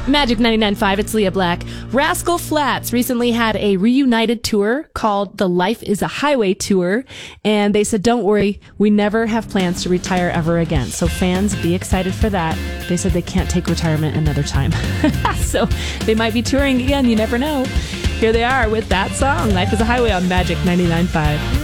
Magic 99.5, it's Leah Black. Rascal Flatts recently had a reunited tour called the Life is a Highway Tour, and they said, don't worry, we never have plans to retire ever again. So fans, be excited for that. They said they can't take retirement another time. So they might be touring again, you never know. Here they are with that song, Life is a Highway on Magic 99.5.